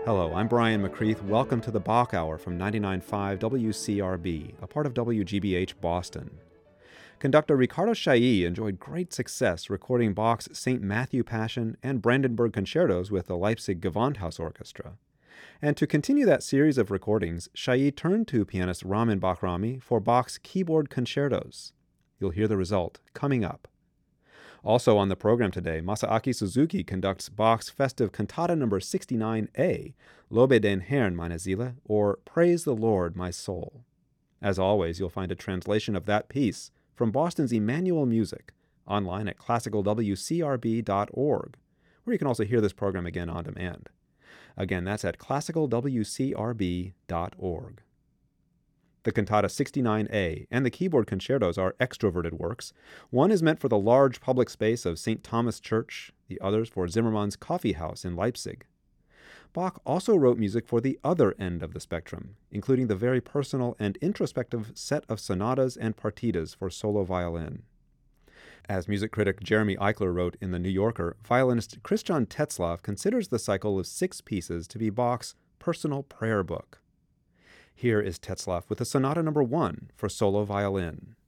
Hello, I'm Brian McCreath. Welcome to the Bach Hour from 99.5 WCRB, a part of WGBH Boston. Conductor Riccardo Chailly enjoyed great success recording Bach's St. Matthew Passion and Brandenburg concertos with the Leipzig Gewandhaus Orchestra. And to continue that series of recordings, Chailly turned to pianist Ramin Bahrami for Bach's keyboard concertos. You'll hear the result coming up. Also on the program today, Masaaki Suzuki conducts Bach's festive Cantata No. 69A, Lobe den Herrn, meine Seele, or Praise the Lord, my soul. As always, you'll find a translation of that piece from Boston's Emmanuel Music online at classicalwcrb.org, where you can also hear this program again on demand. Again, that's at classicalwcrb.org. The Cantata 69A and the keyboard concertos are extroverted works. One is meant for the large public space of St. Thomas Church, the others for Zimmermann's Coffee House in Leipzig. Bach also wrote music for the other end of the spectrum, including the very personal and introspective set of sonatas and partitas for solo violin. As music critic Jeremy Eichler wrote in The New Yorker, violinist Christian Tetzlaff considers the cycle of 6 pieces to be Bach's personal prayer book. Here is Tetzlaff with the Sonata No. 1 for solo violin.